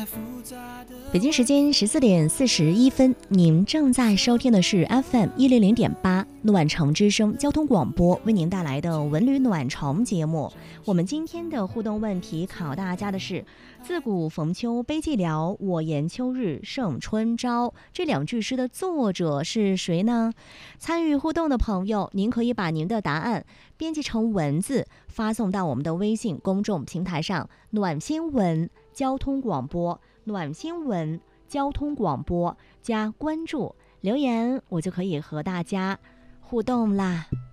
北京时间14:41，您正在收听的是 FM100.8暖城之声交通广播为您带来的文旅暖城节目。我们今天的互动问题考大家的是：自古逢秋悲寂寥，我言秋日胜春朝。这两句诗的作者是谁呢？参与互动的朋友，您可以把您的答案编辑成文字发送到我们的微信公众平台上，暖新闻交通广播，暖新闻交通广播加关注留言，我就可以和大家互动啦。